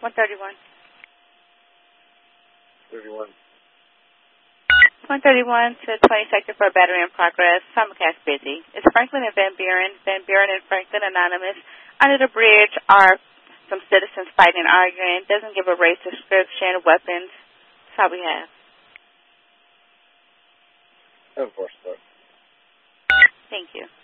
131. 31. 131 to 20 sector for a battery in progress. Simulcast busy. It's Franklin and Van Buren. Van Buren and Franklin anonymous. Under the bridge are some citizens fighting and arguing. Doesn't give a race description, weapons. That's all we have. Of course, sir. Thank you.